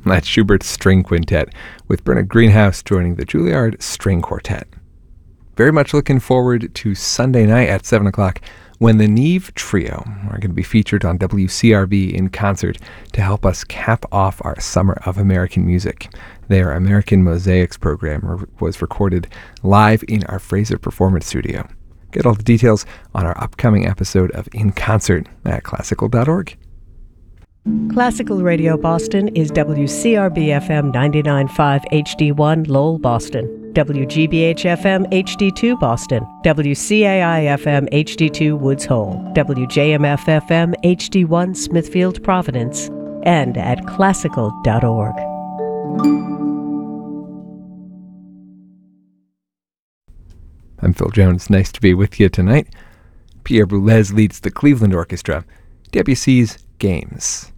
That's Schubert's String Quintet, with Bernard Greenhouse joining the Juilliard String Quartet. Very much looking forward to Sunday night at 7 o'clock, when the Neve Trio are going to be featured on WCRB in concert to help us cap off our Summer of American Music. Their American Mosaics program was recorded live in our Fraser Performance Studio. Get all the details on our upcoming episode of In Concert at classical.org. Classical Radio Boston is WCRB-FM 99.5 HD1 Lowell, Boston, WGBH-FM HD2 Boston, WCAI-FM HD2 Woods Hole, WJMF-FM HD1 Smithfield, Providence, and at classical.org. I'm Phil Jones. Nice to be with you tonight. Pierre Boulez leads the Cleveland Orchestra, Debussy's Games.